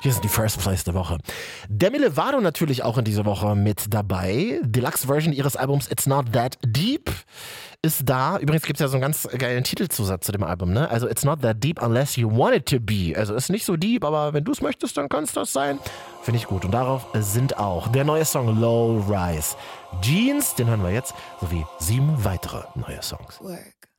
Hier sind die First Place der Woche. Demi Lovato natürlich auch in dieser Woche mit dabei. Deluxe-Version ihres Albums It's Not That Deep ist da. Übrigens gibt es ja so einen ganz geilen Titelzusatz zu dem Album, ne? Also It's Not That Deep Unless You Want It To Be. Also ist nicht so deep, aber wenn du es möchtest, dann kann es das sein. Finde ich gut. Und darauf sind auch der neue Song Low Rise, Jeans, den hören wir jetzt, sowie 7 weitere neue Songs. Work.